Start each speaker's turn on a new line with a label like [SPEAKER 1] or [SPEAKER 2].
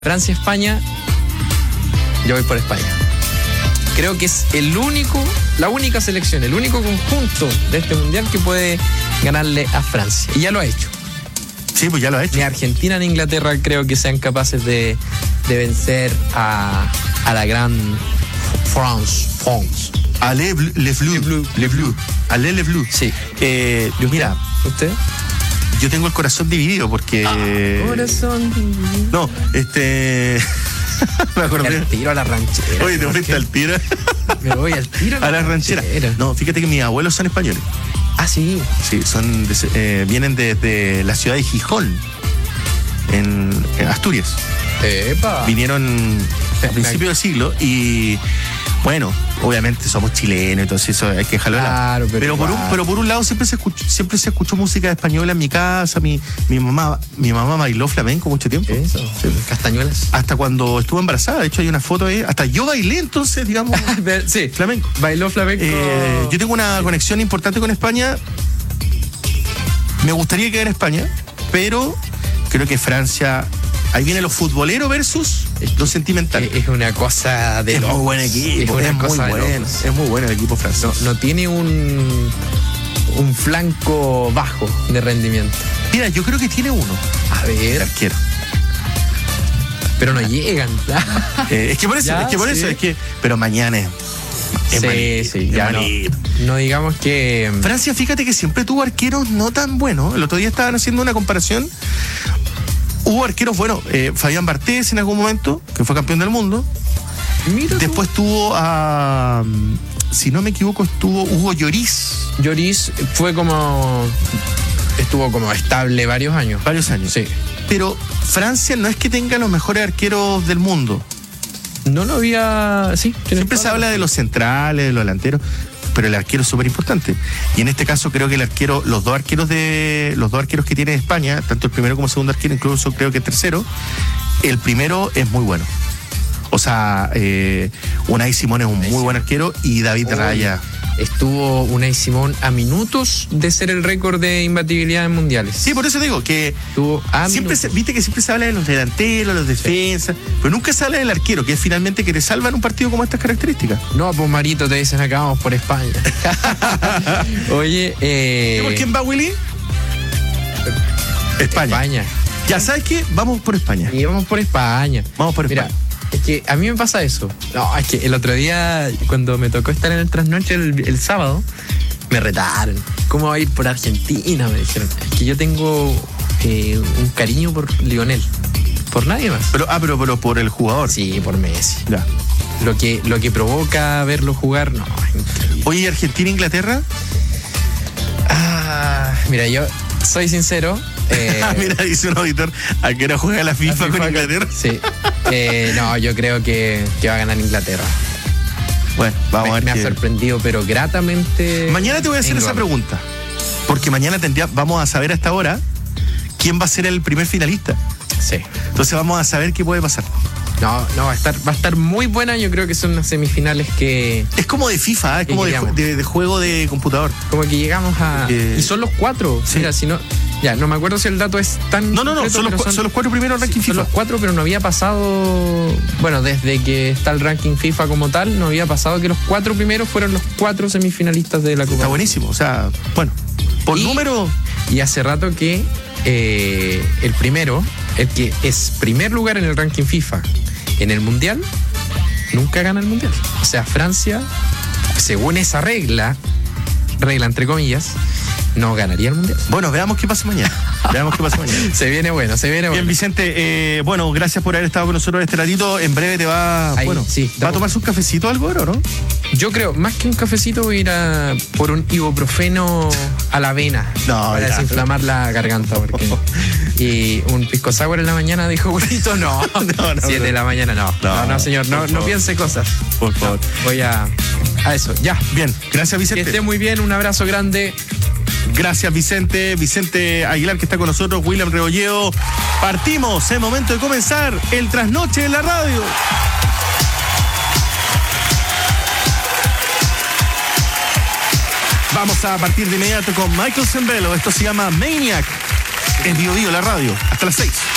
[SPEAKER 1] Francia-España, yo voy por España. Creo que es la única selección, el único conjunto de este mundial que puede ganarle a Francia. Y ya lo ha hecho.
[SPEAKER 2] Sí, pues ya lo ha hecho.
[SPEAKER 1] Ni Argentina ni Inglaterra creo que sean capaces de vencer a la gran France.
[SPEAKER 2] Allez les Bleus. Allez les Bleus.
[SPEAKER 1] Sí.
[SPEAKER 2] Mira,
[SPEAKER 1] ¿usted?
[SPEAKER 2] Yo tengo el corazón dividido porque...
[SPEAKER 1] corazón dividido.
[SPEAKER 2] No, me acordé.
[SPEAKER 1] Al tiro a la ranchera.
[SPEAKER 2] Oye, te fuiste al tiro.
[SPEAKER 1] Me voy al tiro
[SPEAKER 2] a la ranchera. No, fíjate que mis abuelos son españoles.
[SPEAKER 1] Ah, sí.
[SPEAKER 2] Sí, vienen desde la ciudad de Gijón, en Asturias.
[SPEAKER 1] ¡Epa!
[SPEAKER 2] Vinieron a principios del siglo y... Bueno, obviamente somos chilenos, entonces eso hay que dejarlo.
[SPEAKER 1] Claro,
[SPEAKER 2] pero por un lado siempre se escuchó música española en mi casa. Mi mamá bailó flamenco mucho tiempo.
[SPEAKER 1] Eso,
[SPEAKER 2] sí.
[SPEAKER 1] Castañuelas.
[SPEAKER 2] Hasta cuando estuvo embarazada, de hecho hay una foto ahí. Hasta yo bailé entonces, digamos.
[SPEAKER 1] Sí,
[SPEAKER 2] flamenco.
[SPEAKER 1] Bailó flamenco.
[SPEAKER 2] Yo tengo una conexión importante con España. Me gustaría quedar en España, pero creo que Francia... Ahí vienen los futboleros versus los sentimentales.
[SPEAKER 1] Es una cosa de...
[SPEAKER 2] Es muy buen equipo. Es muy bueno el equipo francés.
[SPEAKER 1] No tiene un flanco bajo de rendimiento.
[SPEAKER 2] Mira, yo creo que tiene uno.
[SPEAKER 1] A ver.
[SPEAKER 2] El arquero.
[SPEAKER 1] Pero no llegan.
[SPEAKER 2] Es que por eso, pero mañana es
[SPEAKER 1] sí, ya no digamos que...
[SPEAKER 2] Francia, fíjate que siempre tuvo arqueros no tan buenos. El otro día estaban haciendo una comparación. Hubo arqueros buenos, Fabián Barthez en algún momento, que fue campeón del mundo.
[SPEAKER 1] Mira.
[SPEAKER 2] Después tuvo si no me equivoco, estuvo Hugo Lloris.
[SPEAKER 1] Lloris estuvo como estable varios años.
[SPEAKER 2] Sí. Pero Francia no es que tenga los mejores arqueros del mundo.
[SPEAKER 1] No lo había... Sí.
[SPEAKER 2] Siempre se habla de los centrales, de los delanteros, pero el arquero es súper importante. Y en este caso creo que los dos arqueros que tiene España, tanto el primero como el segundo arquero, incluso creo que el tercero, el primero es muy bueno. O sea, Unai Simón es un muy buen arquero y David Raya.
[SPEAKER 1] Estuvo Unai Simón a minutos de ser el récord de imbatibilidad en mundiales.
[SPEAKER 2] Sí, por eso digo que viste que siempre se habla de los delanteros, los defensas, pero nunca se habla del arquero, que es finalmente que te salva en un partido como estas características.
[SPEAKER 1] No, pues Marito, te dicen acá vamos por España. Oye,
[SPEAKER 2] ¿por quién va, Willy? España. Ya sabes qué, vamos por España.
[SPEAKER 1] Y vamos por España.
[SPEAKER 2] Mira,
[SPEAKER 1] es que a mí me pasa eso. No, es que el otro día, cuando me tocó estar en el trasnoche el sábado, me retaron. ¿Cómo va a ir por Argentina? Me dijeron. Es que yo tengo un cariño por Lionel. Por nadie más.
[SPEAKER 2] Pero por el jugador.
[SPEAKER 1] Sí, por Messi.
[SPEAKER 2] Ya.
[SPEAKER 1] Lo que provoca verlo jugar, no, es increíble.
[SPEAKER 2] Oye, ¿Argentina-Inglaterra?
[SPEAKER 1] Mira, yo soy sincero.
[SPEAKER 2] Mira, dice un auditor, ¿a qué hora juega la FIFA con Inglaterra?
[SPEAKER 1] Sí. No, yo creo que va a ganar Inglaterra.
[SPEAKER 2] Bueno, vamos a ver.
[SPEAKER 1] Me ha sorprendido, pero gratamente.
[SPEAKER 2] Mañana te voy a hacer esa pregunta. Porque mañana vamos a saber a esta hora quién va a ser el primer finalista.
[SPEAKER 1] Sí.
[SPEAKER 2] Entonces vamos a saber qué puede pasar.
[SPEAKER 1] No, va a estar muy buena. Yo creo que son unas semifinales que...
[SPEAKER 2] Es como de FIFA, es como de juego de computador.
[SPEAKER 1] Como que llegamos a... Y son los 4.
[SPEAKER 2] Sí.
[SPEAKER 1] Mira, si no... Ya, no me acuerdo si el dato es tan...
[SPEAKER 2] No, son los 4 primeros ranking FIFA.
[SPEAKER 1] Son los 4, pero no había pasado... Bueno, desde que está el ranking FIFA como tal, no había pasado que los 4 primeros fueron los 4 semifinalistas de la Copa.
[SPEAKER 2] Está buenísimo, o sea, bueno, por número...
[SPEAKER 1] Y hace rato que el primero, el que es primer lugar en el ranking FIFA en el Mundial, nunca gana el Mundial. O sea, Francia, según esa regla entre comillas, no ganaría el Mundial.
[SPEAKER 2] Bueno, veamos qué pasa mañana.
[SPEAKER 1] Se viene bueno.
[SPEAKER 2] Bien, Vicente, gracias por haber estado con nosotros este ratito. En breve te va... ¿va a tomarse un cafecito algo ahora, no?
[SPEAKER 1] Yo creo, más que un cafecito, voy a ir por un ibuprofeno a la avena. Para desinflamar la garganta. Y un pisco sour en la mañana, dijo Burrito, no. 7 de la mañana, no, señor, no piense cosas.
[SPEAKER 2] Por favor.
[SPEAKER 1] Voy a eso, ya.
[SPEAKER 2] Bien, gracias, Vicente.
[SPEAKER 1] Que esté muy bien, un abrazo grande.
[SPEAKER 2] Gracias, Vicente Aguilar, que está con nosotros, William Rebolleo. Partimos, es momento de comenzar el trasnoche en la radio. Vamos a partir de inmediato con Michael Zembello. Esto se llama Maniac. En Bio Bio, la radio. Hasta las 6.